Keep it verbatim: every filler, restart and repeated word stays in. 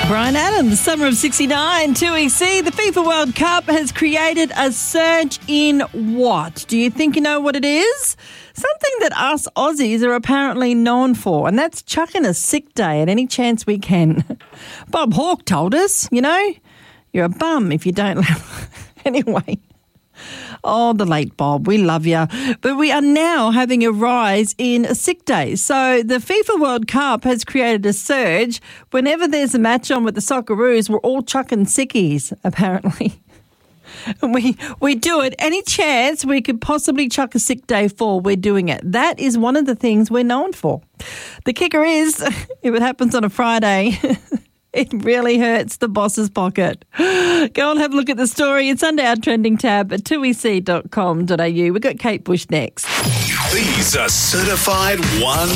Brian Adams, summer of sixty-nine, two E C. The FIFA World Cup has created a surge in what? Do you think you know what it is? Something that us Aussies are apparently known for, and that's chucking a sick day at any chance we can. Bob Hawke told us, you know, you're a bum if you don't... Anyway... Oh, the late Bob, we love you. But we are now having a rise in sick days. So the FIFA World Cup has created a surge. Whenever there's a match on with the Socceroos, we're all chucking sickies, apparently. And we, we do it. Any chance we could possibly chuck a sick day for, we're doing it. That is one of the things we're known for. The kicker is, if it happens on a Friday... It really hurts the boss's pocket. Go and have a look at the story. It's under our trending tab at two e c dot com dot a u. We've got Kate Bush next. These are certified one